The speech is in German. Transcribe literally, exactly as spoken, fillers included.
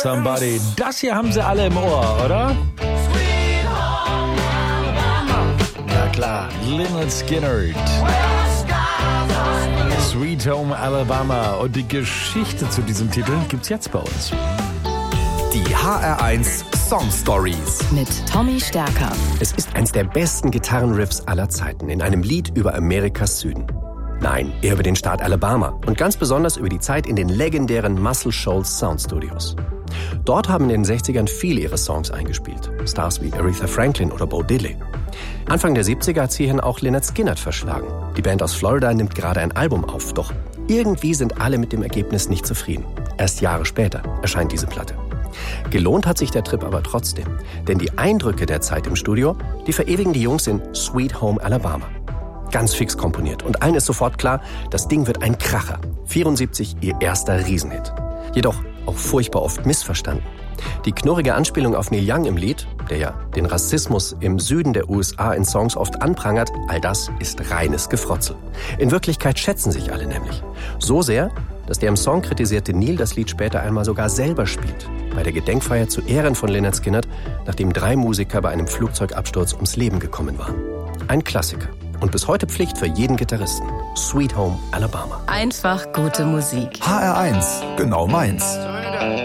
Somebody. Das hier haben sie alle im Ohr, oder? Ja klar, Lynyrd Skynyrd. Sweet Home Alabama. Und die Geschichte zu diesem Titel gibt's jetzt bei uns. Die H R eins Song Stories mit Tommy Stärker. Es ist eins der besten Gitarrenriffs aller Zeiten in einem Lied über Amerikas Süden. Nein, eher über den Staat Alabama und ganz besonders über die Zeit in den legendären Muscle Shoals Soundstudios. Dort haben in den sechzigern viele ihre Songs eingespielt. Stars wie Aretha Franklin oder Bo Diddley. Anfang der siebziger hat sie hierhin auch Lynyrd Skynyrd verschlagen. Die Band aus Florida nimmt gerade ein Album auf, doch irgendwie sind alle mit dem Ergebnis nicht zufrieden. Erst Jahre später erscheint diese Platte. Gelohnt hat sich der Trip aber trotzdem, denn die Eindrücke der Zeit im Studio, die verewigen die Jungs in Sweet Home Alabama. Ganz fix komponiert und allen ist sofort klar, das Ding wird ein Kracher. vierundsiebzig ihr erster Riesenhit. Jedoch auch furchtbar oft missverstanden. Die knurrige Anspielung auf Neil Young im Lied, der ja den Rassismus im Süden der U S A in Songs oft anprangert, all das ist reines Gefrotzel. In Wirklichkeit schätzen sich alle nämlich. So sehr, dass der im Song kritisierte Neil das Lied später einmal sogar selber spielt. Bei der Gedenkfeier zu Ehren von Lynyrd Skynyrd, nachdem drei Musiker bei einem Flugzeugabsturz ums Leben gekommen waren. Ein Klassiker. Und bis heute Pflicht für jeden Gitarristen. Sweet Home Alabama. Einfach gute Musik. H R eins, genau meins.